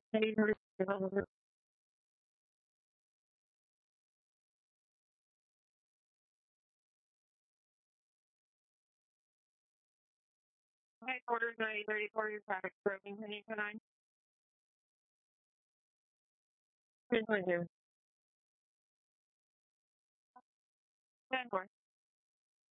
Headquarters 934, your traffic broken. Can you come on? 10 4.